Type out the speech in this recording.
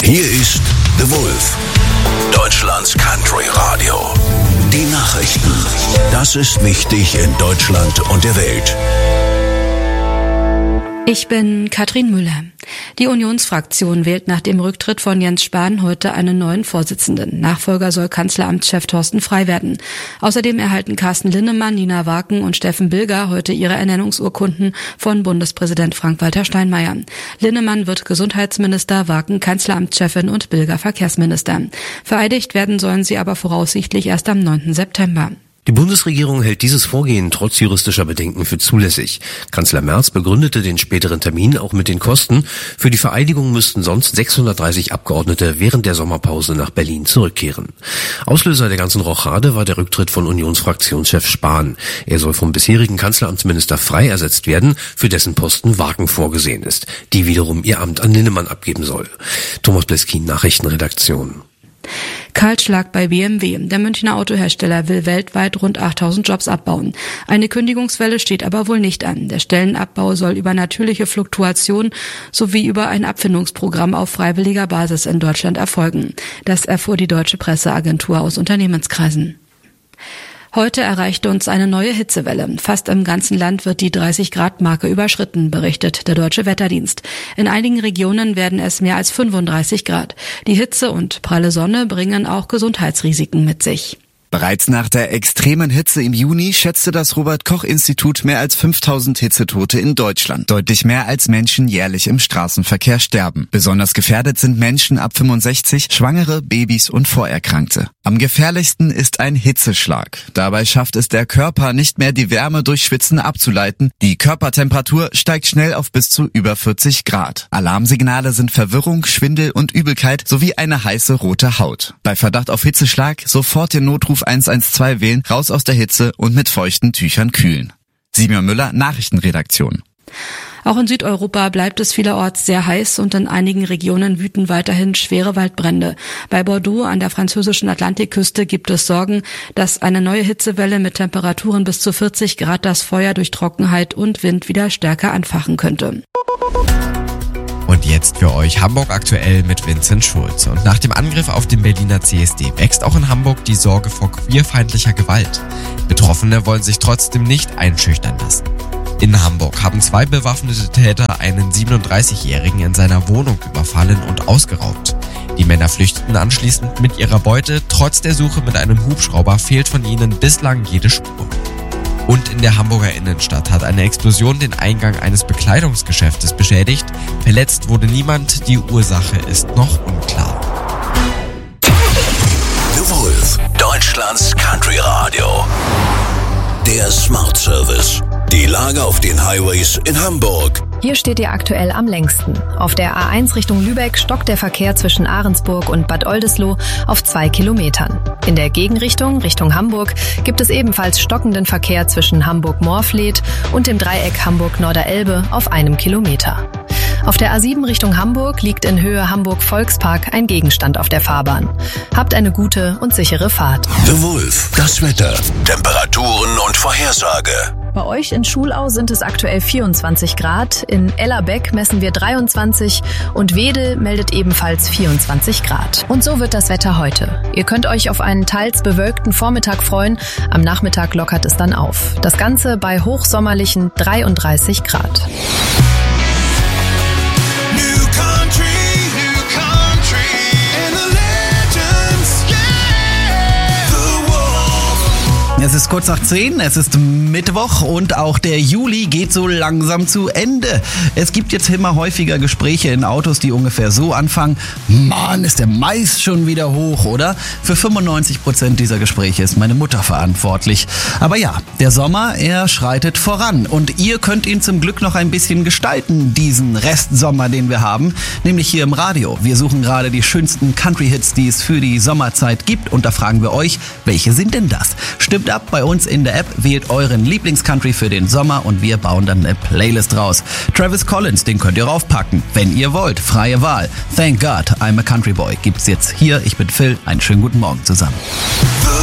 Hier ist The Wolf, Deutschlands Country Radio. Die Nachrichten. Das ist wichtig in Deutschland und der Welt. Ich bin Katrin Müller. Die Unionsfraktion wählt nach dem Rücktritt von Jens Spahn heute einen neuen Vorsitzenden. Nachfolger soll Kanzleramtschef Thorsten Frey werden. Außerdem erhalten Carsten Linnemann, Nina Waken und Steffen Bilger heute ihre Ernennungsurkunden von Bundespräsident Frank-Walter Steinmeier. Linnemann wird Gesundheitsminister, Waken Kanzleramtschefin und Bilger Verkehrsminister. Vereidigt werden sollen sie aber voraussichtlich erst am 9. September. Die Bundesregierung hält dieses Vorgehen trotz juristischer Bedenken für zulässig. Kanzler Merz begründete den späteren Termin auch mit den Kosten. Für die Vereidigung müssten sonst 630 Abgeordnete während der Sommerpause nach Berlin zurückkehren. Auslöser der ganzen Rochade war der Rücktritt von Unionsfraktionschef Spahn. Er soll vom bisherigen Kanzleramtsminister Frey ersetzt werden, für dessen Posten Waken vorgesehen ist, die wiederum ihr Amt an Linnemann abgeben soll. Thomas Bleskin, Nachrichtenredaktion. Kahlschlag bei BMW. Der Münchner Autohersteller will weltweit rund 8000 Jobs abbauen. Eine Kündigungswelle steht aber wohl nicht an. Der Stellenabbau soll über natürliche Fluktuation sowie über ein Abfindungsprogramm auf freiwilliger Basis in Deutschland erfolgen. Das erfuhr die deutsche Presseagentur aus Unternehmenskreisen. Heute erreichte uns eine neue Hitzewelle. Fast im ganzen Land wird die 30-Grad-Marke überschritten, berichtet der Deutsche Wetterdienst. In einigen Regionen werden es mehr als 35 Grad. Die Hitze und pralle Sonne bringen auch Gesundheitsrisiken mit sich. Bereits nach der extremen Hitze im Juni schätzte das Robert-Koch-Institut mehr als 5000 Hitzetote in Deutschland. Deutlich mehr als Menschen jährlich im Straßenverkehr sterben. Besonders gefährdet sind Menschen ab 65, Schwangere, Babys und Vorerkrankte. Am gefährlichsten ist ein Hitzeschlag. Dabei schafft es der Körper nicht mehr, die Wärme durch Schwitzen abzuleiten. Die Körpertemperatur steigt schnell auf bis zu über 40 Grad. Alarmsignale sind Verwirrung, Schwindel und Übelkeit sowie eine heiße rote Haut. Bei Verdacht auf Hitzeschlag sofort den Notruf 112 wählen, raus aus der Hitze und mit feuchten Tüchern kühlen. Simon Müller, Nachrichtenredaktion. Auch in Südeuropa bleibt es vielerorts sehr heiß und in einigen Regionen wüten weiterhin schwere Waldbrände. Bei Bordeaux an der französischen Atlantikküste gibt es Sorgen, dass eine neue Hitzewelle mit Temperaturen bis zu 40 Grad das Feuer durch Trockenheit und Wind wieder stärker anfachen könnte. Und jetzt für euch Hamburg aktuell mit Vincent Schulz. Und nach dem Angriff auf den Berliner CSD wächst auch in Hamburg die Sorge vor queerfeindlicher Gewalt. Betroffene wollen sich trotzdem nicht einschüchtern lassen. In Hamburg haben 2 bewaffnete Täter einen 37-Jährigen in seiner Wohnung überfallen und ausgeraubt. Die Männer flüchteten anschließend mit ihrer Beute. Trotz der Suche mit einem Hubschrauber fehlt von ihnen bislang jede Spur. Und in der Hamburger Innenstadt hat eine Explosion den Eingang eines Bekleidungsgeschäftes beschädigt. Verletzt wurde niemand, die Ursache ist noch unklar. The Wolf, Deutschlands Country Radio. Der Smart Service. Die Lage auf den Highways in Hamburg. Hier steht ihr aktuell am längsten. Auf der A1 Richtung Lübeck stockt der Verkehr zwischen Ahrensburg und Bad Oldesloe auf 2 Kilometern. In der Gegenrichtung, Richtung Hamburg, gibt es ebenfalls stockenden Verkehr zwischen Hamburg-Morfleet und dem Dreieck Hamburg-Norderelbe auf 1 Kilometer. Auf der A7 Richtung Hamburg liegt in Höhe Hamburg-Volkspark ein Gegenstand auf der Fahrbahn. Habt eine gute und sichere Fahrt. The Wolf, das Wetter, Temperaturen und Vorhersage. Bei euch in Schulau sind es aktuell 24 Grad, in Ellerbeck messen wir 23 und Wedel meldet ebenfalls 24 Grad. Und so wird das Wetter heute. Ihr könnt euch auf einen teils bewölkten Vormittag freuen, am Nachmittag lockert es dann auf. Das Ganze bei hochsommerlichen 33 Grad. Es ist kurz nach 10, es ist Mittwoch und auch der Juli geht so langsam zu Ende. Es gibt jetzt immer häufiger Gespräche in Autos, die ungefähr so anfangen: Mann, ist der Mais schon wieder hoch, oder? Für 95% dieser Gespräche ist meine Mutter verantwortlich. Aber ja, der Sommer, er schreitet voran und ihr könnt ihn zum Glück noch ein bisschen gestalten, diesen Restsommer, den wir haben, nämlich hier im Radio. Wir suchen gerade die schönsten Country-Hits, die es für die Sommerzeit gibt, und da fragen wir euch, welche sind denn das? Stimmt ab bei uns in der App, wählt euren Lieblingscountry für den Sommer und wir bauen dann eine Playlist raus. Travis Collins, den könnt ihr raufpacken, wenn ihr wollt. Freie Wahl. Thank God, I'm a Country Boy gibt's jetzt hier. Ich bin Phil. Einen schönen guten Morgen zusammen.